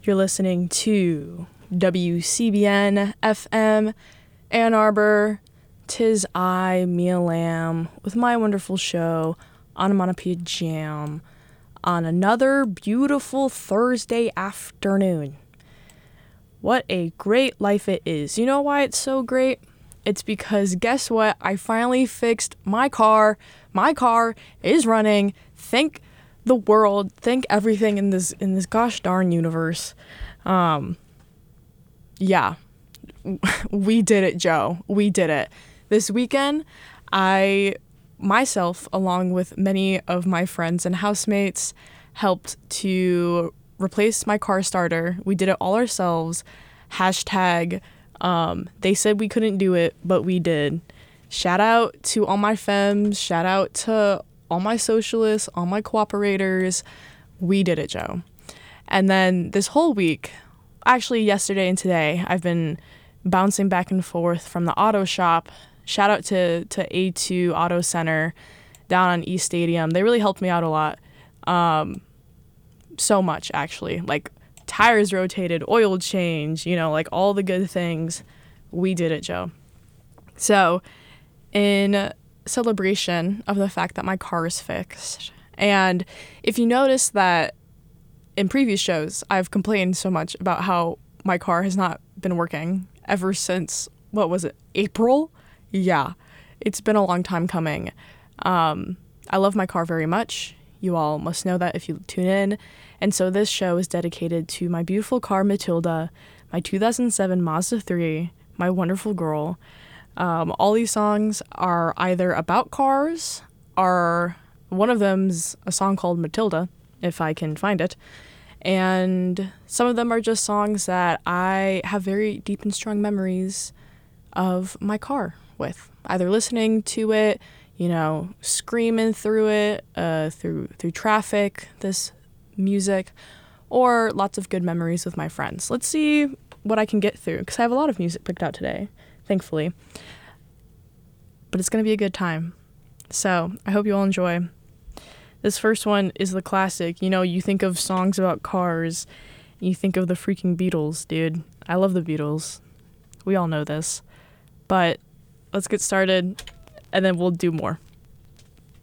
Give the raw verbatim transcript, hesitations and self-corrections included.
You're listening to W C B N F M, Ann Arbor. 'Tis I, Mia Lamb, with my wonderful show, Onomatopoeia Jam, on another beautiful Thursday afternoon. What a great life it is. You know why it's so great? It's because guess what? I finally fixed my car. My car is running. Thank the world. Thank everything in this in this gosh darn universe. Um, yeah, we did it, Joe. We did it. This weekend, I myself, along with many of my friends and housemates, helped to replace my car starter. We did it all ourselves. Hashtag, um, they said we couldn't do it, but we did. Shout out to all my femmes. Shout out to all my socialists, all my cooperators. We did it, Joe. And then this whole week, actually yesterday and today, I've been bouncing back and forth from the auto shop. Shout out to, to A two Auto Center down on East Stadium. They really helped me out a lot. Um, so much, actually. Like, tires rotated, oil change, you know, like all the good things. We did it, Joe. So, in celebration of the fact that my car is fixed, and if you notice that in previous shows, I've complained so much about how my car has not been working ever since, what was it, April? Yeah, it's been a long time coming. Um, I love my car very much. You all must know that if you tune in. And so this show is dedicated to my beautiful car, Matilda, my two thousand seven Mazda three, my wonderful girl. Um, all these songs are either about cars, or one of them's a song called Matilda, if I can find it. And some of them are just songs that I have very deep and strong memories of my car with. Either listening to it, you know, screaming through it, uh, through through traffic, this music, or lots of good memories with my friends. Let's see what I can get through, because I have a lot of music picked out today, thankfully. But it's going to be a good time. So I hope you all enjoy. This first one is the classic. You know, you think of songs about cars, you think of the freaking Beatles, dude. I love the Beatles. We all know this. But let's get started, and then we'll do more.